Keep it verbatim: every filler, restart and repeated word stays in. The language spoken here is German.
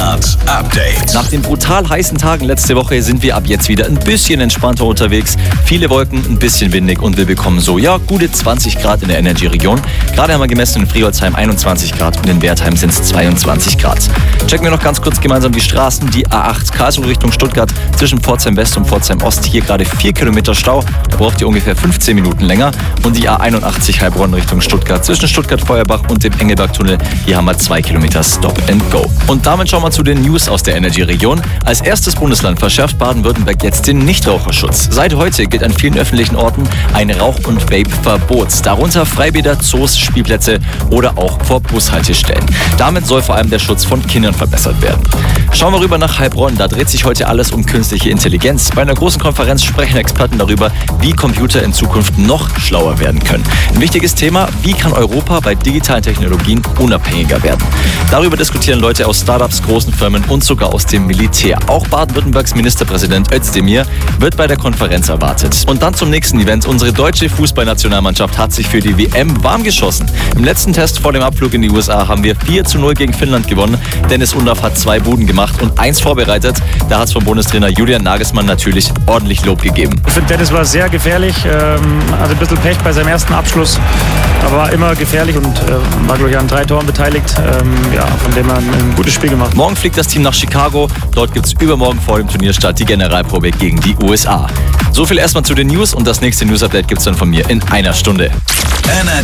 Update. Nach den brutal heißen Tagen letzte Woche sind wir ab jetzt wieder ein bisschen entspannter unterwegs. Viele Wolken, ein bisschen windig und wir bekommen so, ja, gute zwanzig Grad in der Energy-Region. Gerade haben wir gemessen in Friolzheim einundzwanzig Grad und in Wertheim sind es zweiundzwanzig Grad. Checken wir noch ganz kurz gemeinsam die Straßen. Die A acht Karlsruhe Richtung Stuttgart zwischen Pforzheim West und Pforzheim Ost. Hier gerade vier Kilometer Stau. Da braucht ihr ungefähr fünfzehn Minuten länger. Und die A einundachtzig Heilbronn Richtung Stuttgart zwischen Stuttgart-Feuerbach und dem Engelberg-Tunnel. Hier haben wir zwei Kilometer Stop and Go. Und damit schauen wir zu den News aus der Energy-Region. Als erstes Bundesland verschärft Baden-Württemberg jetzt den Nichtraucherschutz. Seit heute gilt an vielen öffentlichen Orten ein Rauch- und Vape-Verbot. Darunter Freibäder, Zoos, Spielplätze oder auch vor Bushaltestellen. Damit soll vor allem der Schutz von Kindern verbessert werden. Schauen wir rüber nach Heilbronn. Da dreht sich heute alles um künstliche Intelligenz. Bei einer großen Konferenz sprechen Experten darüber, wie Computer in Zukunft noch schlauer werden können. Ein wichtiges Thema, wie kann Europa bei digitalen Technologien unabhängiger werden? Darüber diskutieren Leute aus Startups, großen Firmen und sogar aus dem Militär. Auch Baden-Württembergs Ministerpräsident Özdemir wird bei der Konferenz erwartet. Und dann zum nächsten Event. Unsere deutsche Fußballnationalmannschaft hat sich für die W M warm geschossen. Im letzten Test vor dem Abflug in die U S A haben wir vier zu null gegen Finnland gewonnen. Dennis Undaff hat zwei Buden gemacht und eins vorbereitet. Da hat es vom Bundestrainer Julian Nagelsmann natürlich ordentlich Lob gegeben. Ich finde, Dennis war sehr gefährlich, ähm, hatte ein bisschen Pech bei seinem ersten Abschluss, aber war immer gefährlich und äh, war, glaube ich, an drei Toren beteiligt. Ähm, ja, von dem er ein, ein gutes Spiel gemacht. Morgen fliegt das Team nach Chicago. Dort gibt es übermorgen vor dem Turnierstart die Generalprobe gegen die U S A. So viel erstmal zu den News und das nächste News-Update gibt es dann von mir in einer Stunde.